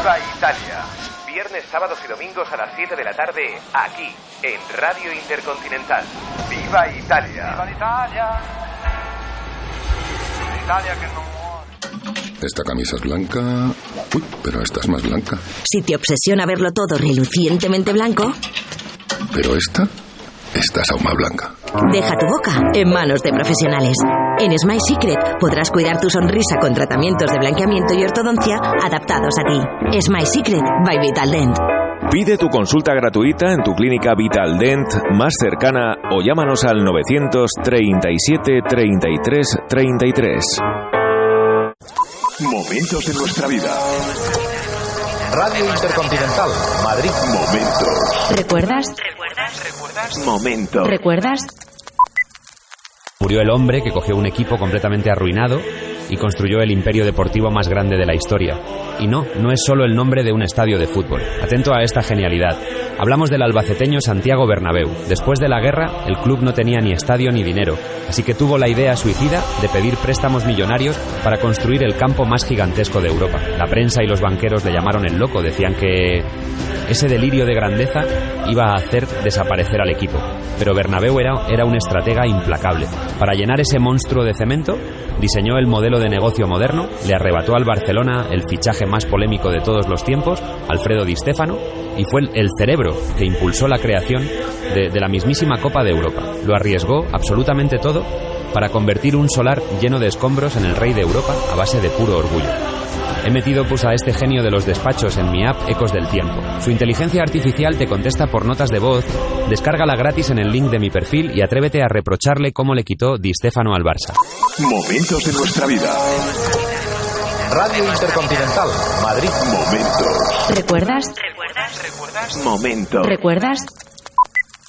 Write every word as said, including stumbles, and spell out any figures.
Viva Italia. Viernes, sábados y domingos a las siete de la tarde, aquí, en Radio Intercontinental. ¡Viva Italia! ¡Viva Italia! Italia que no muere. Esta camisa es blanca... Uy, pero esta es más blanca. Si te obsesiona verlo todo relucientemente blanco... Pero esta... Esta es aún más blanca. Deja tu boca en manos de profesionales. En Smile Secret podrás cuidar tu sonrisa con tratamientos de blanqueamiento y ortodoncia adaptados a ti. Smile Secret by Vitaldent. Pide tu consulta gratuita en tu clínica Vitaldent más cercana o llámanos al novecientos treinta y siete treinta y tres treinta y tres. Momentos de nuestra vida. Radio Intercontinental, Madrid. Momentos. ¿Recuerdas? ¿Recuerdas? ¿Recuerdas? Momentos. ¿Recuerdas? Murió el hombre que cogió un equipo completamente arruinado y construyó el imperio deportivo más grande de la historia. Y no, no es solo el nombre de un estadio de fútbol. Atento a esta genialidad. Hablamos del albaceteño Santiago Bernabéu. Después de la guerra, el club no tenía ni estadio ni dinero, así que tuvo la idea suicida de pedir préstamos millonarios para construir el campo más gigantesco de Europa. La prensa y los banqueros le llamaron el loco, decían que ese delirio de grandeza iba a hacer desaparecer al equipo. Pero Bernabéu era, era un estratega implacable. Para llenar ese monstruo de cemento, diseñó el modelo de negocio moderno, le arrebató al Barcelona el fichaje más polémico de todos los tiempos, Alfredo Di Stéfano, y fue el, el cerebro que impulsó la creación de, de la mismísima Copa de Europa. Lo arriesgó absolutamente todo para convertir un solar lleno de escombros en el rey de Europa a base de puro orgullo. He metido pues a este genio de los despachos en mi app Ecos del Tiempo. Su inteligencia artificial te contesta por notas de voz, descárgala gratis en el link de mi perfil y atrévete a reprocharle cómo le quitó Di Stéfano al Barça. Momentos de nuestra vida. Radio Intercontinental, Madrid. Momentos. ¿Recuerdas? ¿Recuerdas? ¿Recuerdas? Momentos. ¿Recuerdas?